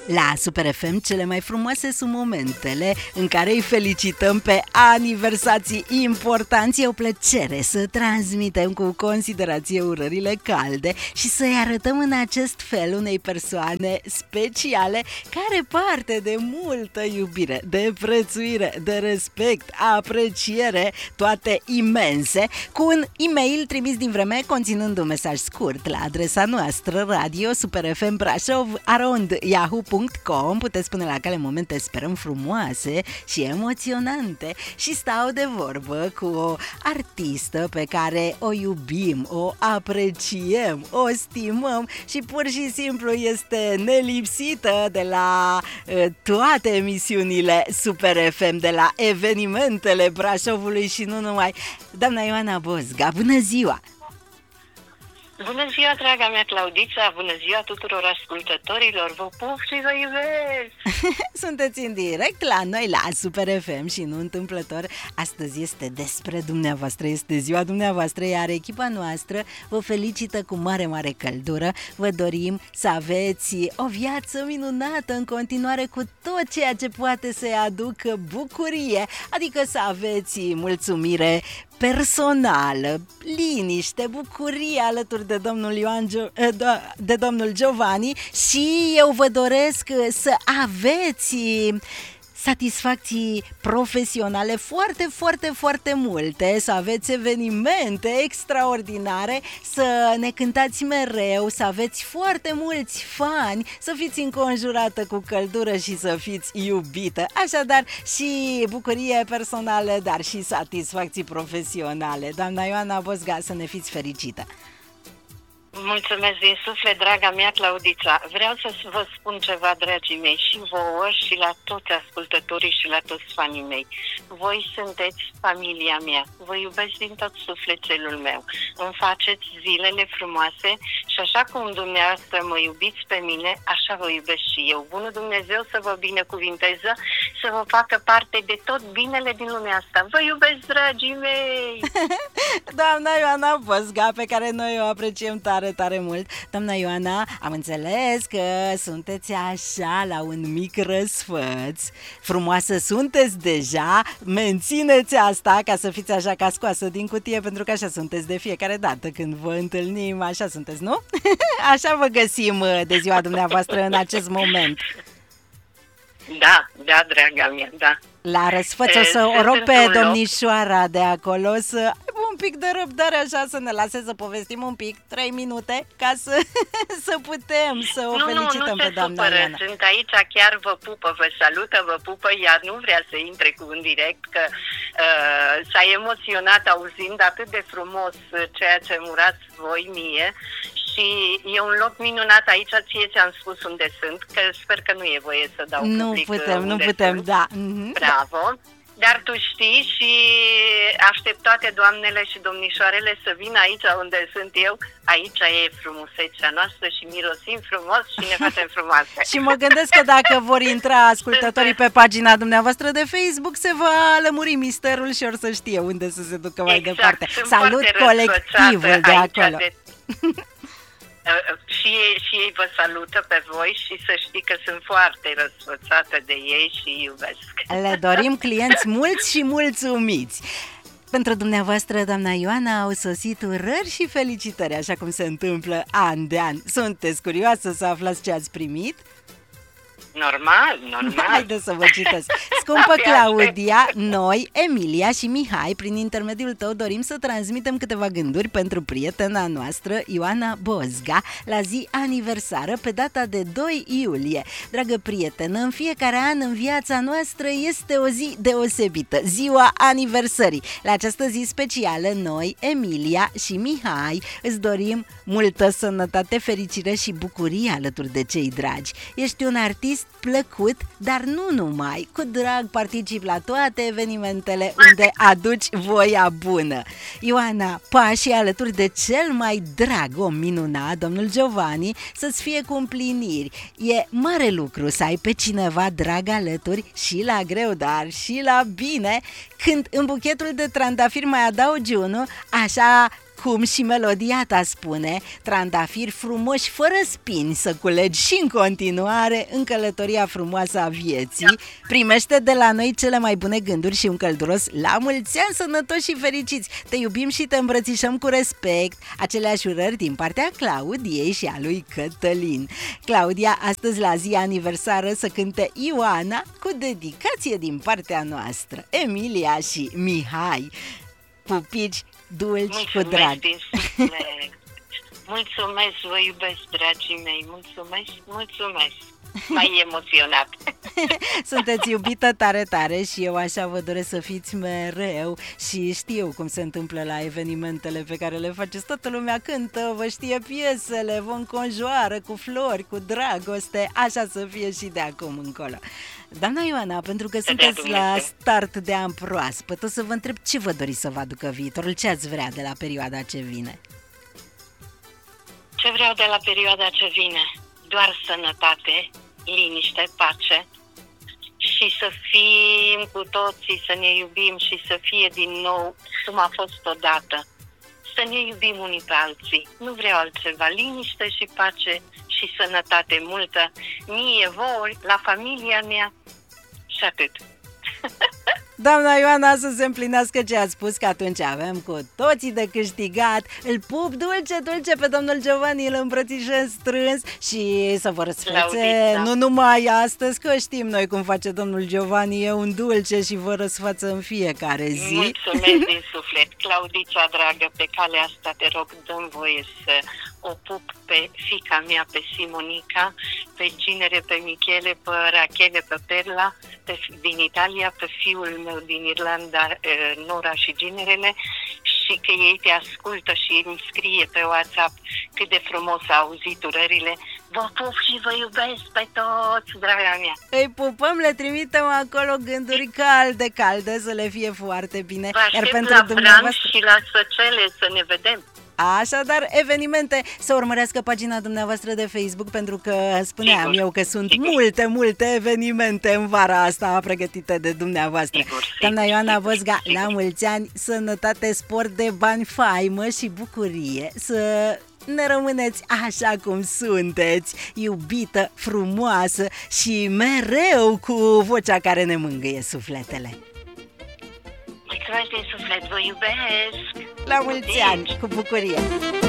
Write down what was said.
La Super FM cele mai frumoase sunt momentele în care îi felicităm pe aniversații importanți. E o plăcere să transmitem cu considerație urările calde și să-i arătăm în acest fel unei persoane speciale care parte de multă iubire, de prețuire, de respect, apreciere, toate imense, cu un e-mail trimis din vreme conținând un mesaj scurt la adresa noastră radiosuperfmbrașov@yahoo.com. Puteți spune la cale momente, sperăm, frumoase și emoționante și stau de vorbă cu o artistă pe care o iubim, o apreciem, o stimăm și pur și simplu este nelipsită de la toate emisiunile Super FM, de la evenimentele Brașovului și nu numai. Doamna Ioana Bozga, bună ziua! Bună ziua, draga mea Claudița, bună ziua tuturor ascultătorilor, vă pup și vă iubesc! Sunteți în direct la noi, la Super FM și nu întâmplător, astăzi este despre dumneavoastră, este ziua dumneavoastră, iar echipa noastră vă felicită cu mare, mare căldură. Vă dorim să aveți o viață minunată în continuare cu tot ceea ce poate să-i aducă bucurie, adică să aveți mulțumire personală, liniște, bucurie alături de domnul de domnul Giovanni și eu vă doresc să aveți satisfacții profesionale foarte, foarte, foarte multe, să aveți evenimente extraordinare, să ne cântați mereu, să aveți foarte mulți fani, să fiți înconjurată cu căldură și să fiți iubită. Așadar, și bucurie personală, dar și satisfacții profesionale. Doamna Ioana Bozga, să ne fiți fericită! Mulțumesc din suflet, draga mea Claudița. Vreau să vă spun ceva, dragii mei, și vouă și la toți ascultătorii și la toți fanii mei. Voi sunteți familia mea, vă iubesc din tot sufletelul meu. Îmi faceți zilele frumoase și așa cum dumneavoastră mă iubiți pe mine, așa vă iubesc și eu. Bunul Dumnezeu să vă binecuvinteze, să vă facă parte de tot binele din lumea asta. Vă iubesc, dragii mei! Doamna Ioana Bozga, pe care noi o apreciem tare mult. Doamna Ioana, am înțeles că sunteți așa la un mic răsfăț. Frumoasă sunteți deja, mențineți asta ca să fiți așa ca scoasă din cutie, pentru că așa sunteți de fiecare dată când vă întâlnim, așa sunteți, nu? Așa vă găsim de ziua dumneavoastră în acest moment. Da, draga mea, da. La răsfăț o să o rog pe domnișoara de acolo să aibă un pic de răbdare, așa, să ne lase să povestim un pic, 3 minute, ca să putem să o felicităm pe doamna Ioana. Sunt aici, chiar vă pupă, vă salută, vă pupă, iar nu vrea să intre cu un direct, că s-a emoționat auzind atât de frumos ceea ce murați voi mie. Și e un loc minunat aici, ție ți-am spus unde sunt, că sper că nu e voie să dau public. Nu putem, sunt. Da. Bravo. Dar tu știi și aștept toate doamnele și domnișoarele să vină aici unde sunt eu. Aici e frumusețea noastră și mirosim frumos și ne facem frumoase. Și mă gândesc că dacă vor intra ascultătorii pe pagina dumneavoastră de Facebook, se va lămuri misterul și or să știe unde să se ducă mai departe. Salut colectivul de acolo! Și ei vă salută pe voi și să știi că sunt foarte răsfățată de ei și iubesc. Le dorim clienți mulți și mulțumiți. Pentru dumneavoastră, doamna Ioana, au sosit urări și felicitări, așa cum se întâmplă an de an. Sunteți curioasă să aflați ce ați primit? Normal. Haideți să vă citesc. Scumpă Claudia, noi, Emilia și Mihai, prin intermediul tău, dorim să transmitem câteva gânduri pentru prietena noastră, Ioana Bozga, la zi aniversară, pe data de 2 iulie. Dragă prietenă, în fiecare an în viața noastră este o zi deosebită, ziua aniversării. La această zi specială, noi, Emilia și Mihai, îți dorim multă sănătate, fericire și bucurie alături de cei dragi. Ești un artist plăcut, dar nu numai. Cu drag particip la toate evenimentele unde aduci voia bună. Ioana, pași alături de cel mai drag om minunat, domnul Giovanni, să-ți fie cu împliniri. E mare lucru să ai pe cineva drag alături și la greu, dar și la bine. Când în buchetul de trandafiri mai adaugi unul, așa Cum și melodia ta spune, trandafiri frumoși fără spini să culegi și în continuare în călătoria frumoasă a vieții. Primește de la noi cele mai bune gânduri și un călduros la mulți ani sănătoși și fericiți. Te iubim și te îmbrățișăm cu respect. Aceleași urări din partea Claudiei și a lui Cătălin. Claudia, astăzi la zi aniversară să cânte Ioana cu dedicație din partea noastră, Emilia și Mihai. Pupici dulci cu drag. Din suflet. Mulțumesc, vă iubesc, dragii mei. Mulțumesc. Mai emoționat. Sunteți iubită tare, tare și eu așa vă doresc să fiți mereu. Și știu cum se întâmplă la evenimentele pe care le faceți. Toată lumea cântă, vă știe piesele, vă înconjoară cu flori, cu dragoste. Așa să fie și de acum încolo. Doamna Ioana, pentru că sunteți la start de an proaspăt, o să vă întreb ce vă doriți să vă aducă viitorul, ce ați vrea de la perioada ce vine? Ce vreau de la perioada ce vine? Doar sănătate, liniște, pace și să fim cu toții, să ne iubim și să fie din nou cum a fost odată. Să ne iubim unii pe alții. Nu vreau altceva, liniște și pace și sănătate multă, mie, vouă, la familia mea și atât. Doamna Ioana, să se împlinească ce ați spus, că atunci avem cu toții de câștigat. Îl pup dulce, dulce pe domnul Giovanni, îl îmbrățișez strâns și să vă răsfățe, nu numai astăzi, că știm noi cum face domnul Giovanni, e un dulce și vă răsfăță în fiecare zi. Mulțumesc din suflet, Claudița dragă, pe calea asta te rog, dă-mi voie să o pup pe fiica mea, pe Simonica, pe Ginere, pe Michele, pe Rachele, pe Perla, din Italia, pe fiul meu din Irlanda, Nora și Ginerele, și că ei te ascultă și îmi scrie pe WhatsApp cât de frumos a auzit urările. Vă pup și vă iubesc pe toți, draga mea. Îi pupăm, le trimitem acolo gânduri calde, calde, să le fie foarte bine. Vă aștept. Iar pentru la dumneavoastră și la Săcele să ne vedem. Așadar, evenimente, să urmărească pagina dumneavoastră de Facebook, pentru că spuneam eu că sunt multe evenimente în vara asta pregătite de dumneavoastră. Doamna Ioana Bozga, la mulți ani, sănătate, spor de bani, faimă și bucurie. Să ne rămâneți așa cum sunteți, iubită, frumoasă și mereu cu vocea care ne mângâie sufletele. Mulțumesc din suflet, vă iubesc! La mulți ani, cu bucurie!